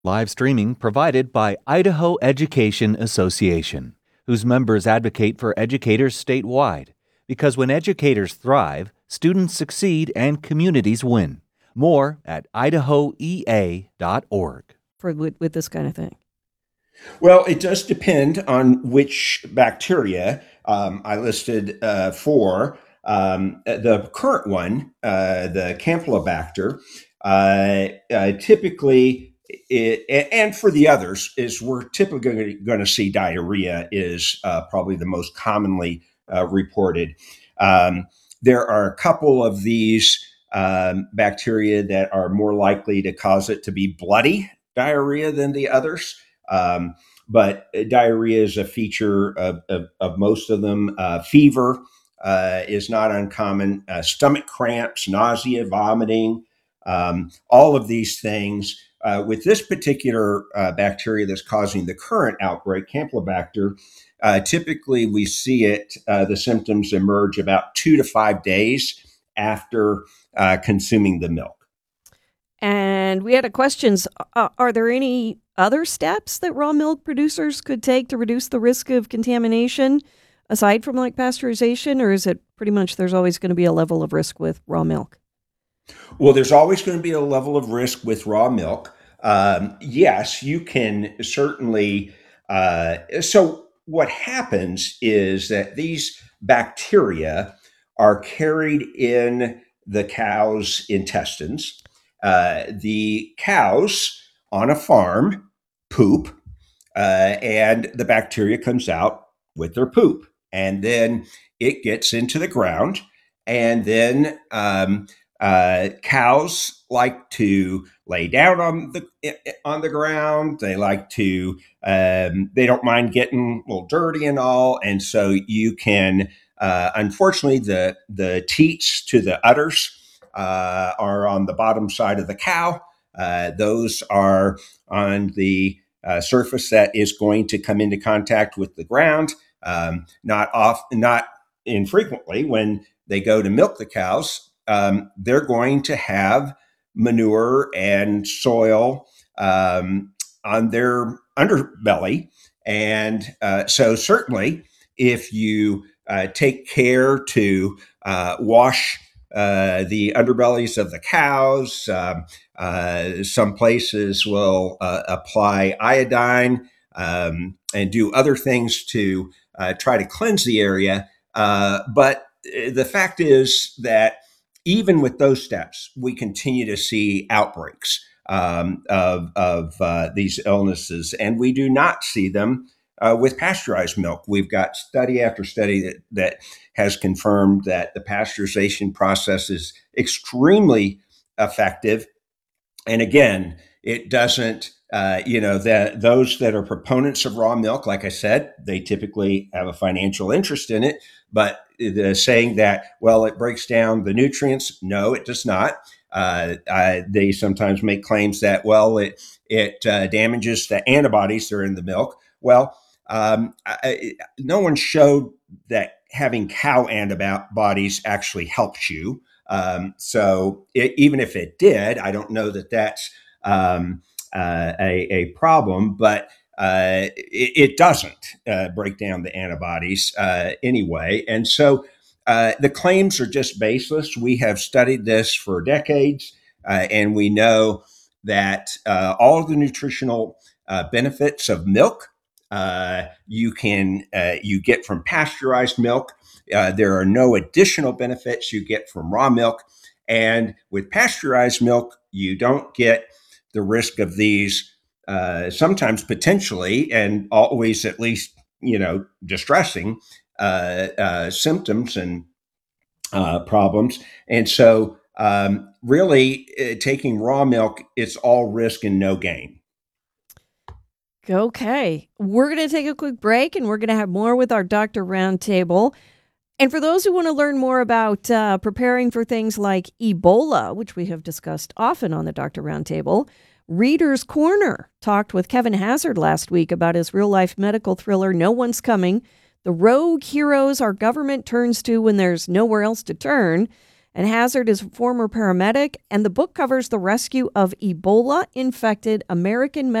Live streaming provided by Idaho Education Association, whose members advocate for educators statewide. Because when educators thrive, students succeed and communities win. More at idahoea.org. With this kind of thing? Well, it does depend on which bacteria. I listed four. The current one, the Campylobacter, typically, and for the others, is we're typically going to see diarrhea is probably the most commonly reported. There are a couple of these bacteria that are more likely to cause it to be bloody diarrhea than the others. But diarrhea is a feature of most of them. Fever is not uncommon. Stomach cramps, nausea, vomiting, all of these things. With this particular bacteria that's causing the current outbreak, Campylobacter, typically we see it, the symptoms emerge about 2 to 5 days after consuming the milk. And we had a questions. Are there any other steps that raw milk producers could take to reduce the risk of contamination aside from like pasteurization, or is it pretty much there's always going to be a level of risk with raw milk? Well, there's always going to be a level of risk with raw milk. Yes, you can certainly. So what happens is that these bacteria are carried in the cow's intestines. The cows on a farm poop, and the bacteria comes out with their poop, and then it gets into the ground, and then cows like to lay down on the ground. They like to. They don't mind getting a little dirty and all, and so you can. Unfortunately, the teats to the udders are on the bottom side of the cow. Those are on the surface that is going to come into contact with the ground. Not infrequently, when they go to milk the cows, they're going to have manure and soil on their underbelly. And so certainly if you take care to wash the underbellies of the cows, some places will apply iodine and do other things to try to cleanse the area. But the fact is that even with those steps, we continue to see outbreaks of these illnesses, and we do not see them with pasteurized milk. We've got study after study that has confirmed that the pasteurization process is extremely effective. And again, it doesn't, those that are proponents of raw milk, like I said, they typically have a financial interest in it. But the saying that, well, it breaks down the nutrients, no, it does not. They sometimes make claims that, well, it damages the antibodies that are in the milk. Well, no one showed that having cow antibodies actually helps you. So even if it did, I don't know that that's a problem, but it doesn't break down the antibodies anyway. And so the claims are just baseless. We have studied this for decades, and we know that all of the nutritional benefits of milk you get from pasteurized milk. There are no additional benefits you get from raw milk. And with pasteurized milk, you don't get the risk of these sometimes potentially and always at least, distressing symptoms and problems. And so really taking raw milk, it's all risk and no gain. Okay, we're going to take a quick break and we're going to have more with our Doctor Roundtable. And for those who want to learn more about preparing for things like Ebola, which we have discussed often on the Doctor Roundtable, Reader's Corner talked with Kevin Hazard last week about his real-life medical thriller, No One's Coming, the rogue heroes our government turns to when there's nowhere else to turn. And Hazard is a former paramedic, and the book covers the rescue of Ebola-infected American